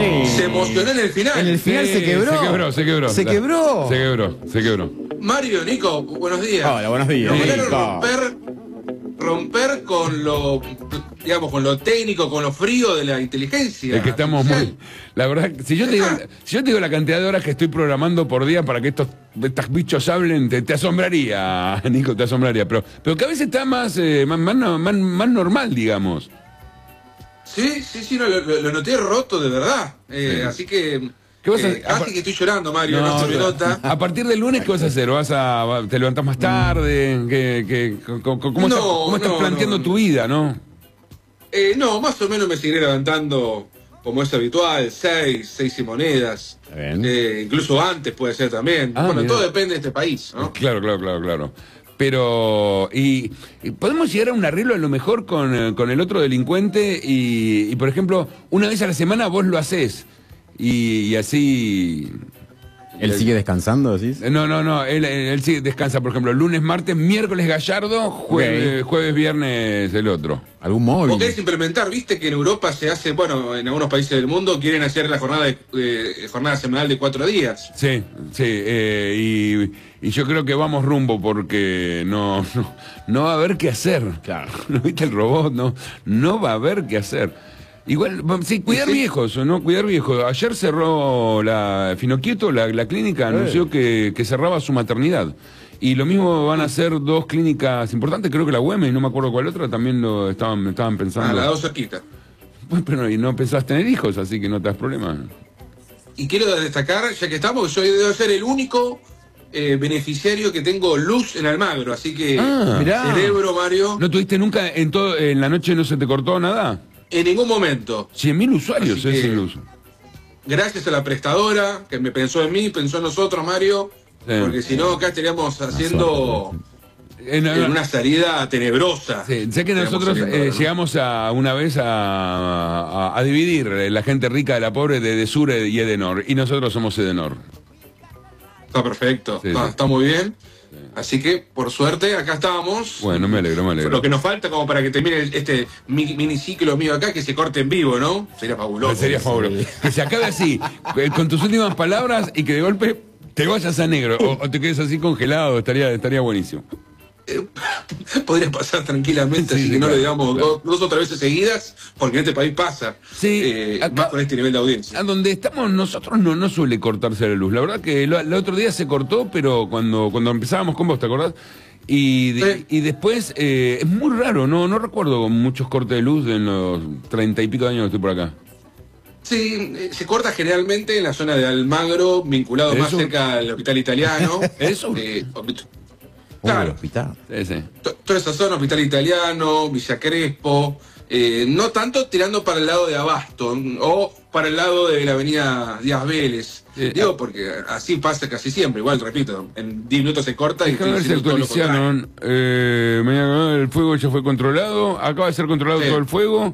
Se emocionó en el final. En el final se quebró. Se quebró. Mario, Nico, buenos días. Hola, buenos días. Lograron romper con lo, digamos, con lo técnico, con lo frío de la inteligencia. Es que estamos muy... La verdad, si yo te digo la cantidad de horas que estoy programando por día para que estos bichos hablen, te asombraría, Nico, te asombraría. Pero que a veces está más normal, digamos. Sí, no, lo noté roto de verdad. Sí. Así que... ¿Qué vas a casi que estoy llorando, Mario, no se me nota. A partir del lunes, ¿qué vas a hacer? ¿Te levantás más tarde? ¿Cómo estás planteando tu vida, no? No, más o menos me seguiré levantando como es habitual, 6 y monedas. Incluso antes puede ser también. Bueno, mira. Todo depende de este país, ¿no? Claro. Pero, y podemos llegar a un arreglo a lo mejor con el otro delincuente y, por ejemplo, una vez a la semana vos lo hacés. Y así... ¿Él sigue descansando, decís? No, él sí descansa, por ejemplo, lunes, martes, miércoles Gallardo, jueves, viernes el otro. ¿Algún móvil? Vos querés implementar, viste que en Europa se hace, bueno, en algunos países del mundo quieren hacer la jornada semanal de 4 días. Sí, y yo creo que vamos rumbo porque no va a haber qué hacer. Claro. ¿No viste el robot? No va a haber qué hacer. Igual, sí, cuidar viejos, ¿no? Cuidar viejos. Ayer cerró Finoquieto, la clínica, anunció que cerraba su maternidad. Y lo mismo van a hacer 2 clínicas importantes, creo que la UEM y no me acuerdo cuál otra, también lo estaban pensando. Las 2 cerquitas. Bueno, pero y no pensás tener hijos, así que no te das problema. Y quiero destacar, ya que estamos, yo debo ser el único beneficiario que tengo luz en Almagro, así que celebro, Mario. ¿No tuviste nunca en la noche no se te cortó nada? En ningún momento. 100.000 usuarios es el uso. Gracias a la prestadora, que me pensó en mí, pensó en nosotros, Mario, porque si no, acá estaríamos haciendo en una salida tenebrosa. Sí, sé que nosotros llegamos una vez a dividir la gente rica de la pobre de Sur y Edenor, y nosotros somos Edenor. Está perfecto, está muy bien. Así que, por suerte, acá estábamos. Bueno, me alegro. Lo que nos falta como para que termine este miniciclo mío acá, que se corte en vivo, ¿no? Sería fabuloso. Sería fabuloso. Que se acabe así, con tus últimas palabras y que de golpe te vayas a negro o te quedes así congelado, estaría buenísimo. Podría pasar tranquilamente, así que no lo digamos 2 o 3 veces seguidas, porque en este país pasa. Sí, más con este nivel de audiencia. A donde estamos nosotros no suele cortarse la luz. La verdad que el otro día se cortó, pero cuando empezábamos con vos, ¿te acordás? Y después, es muy raro, no recuerdo muchos cortes de luz en los 30 y pico de años que estoy por acá. Sí, se corta generalmente en la zona de Almagro, vinculado más cerca al hospital italiano. ¿Eso? Claro, hospital. Sí. Toda esa zona, Hospital Italiano, Villa Crespo, no tanto tirando para el lado de Abasto o para el lado de la avenida Díaz Vélez. Digo, porque así pasa casi siempre. Igual, repito, en 10 minutos se corta y... Actualizaron, el fuego ya fue controlado, acaba de ser controlado todo el fuego.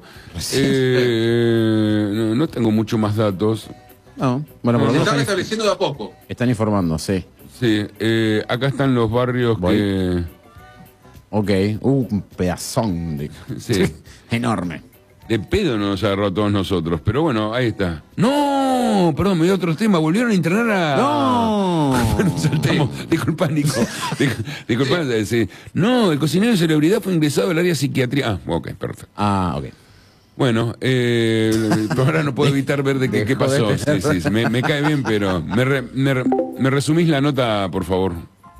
No tengo mucho más datos. No, bueno, se están estableciendo de a poco. Están informando, sí. Sí, acá están los barrios que... Ok, un pedazón de... Sí. Enorme. De pedo nos agarró a todos nosotros, pero bueno, ahí está. ¡No! Perdón, me dio otro tema, volvieron a internar a... ¡No! Nos saltamos. Disculpa, Nico. Disculpa, sí. No, el cocinero de celebridad fue ingresado al área de psiquiatría. Ah, ok, perfecto. Ok. Bueno, pero ahora no puedo evitar ver de qué pasó. Sí, me cae bien, pero me resumís la nota, por favor.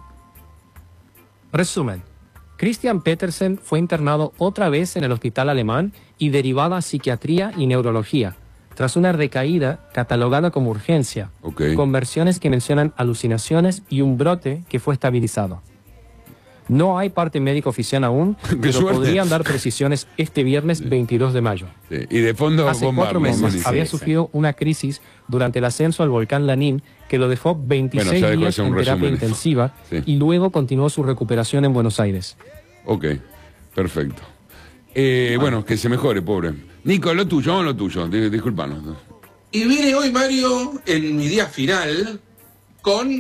Resumen. Christian Petersen fue internado otra vez en el hospital alemán y derivado a psiquiatría y neurología, tras una recaída catalogada como urgencia, con versiones que mencionan alucinaciones y un brote que fue estabilizado. No hay parte médico oficial aún, pero podrían dar precisiones este viernes 22 de mayo. Sí. Y de fondo, hace 4 meses había sufrido una crisis durante el ascenso al volcán Lanín que lo dejó 26 días en terapia intensiva y luego continuó su recuperación en Buenos Aires. Ok, perfecto. Bueno, que se mejore, pobre. Nico, lo tuyo, disculpanos. Y vine hoy, Mario, en mi día final, con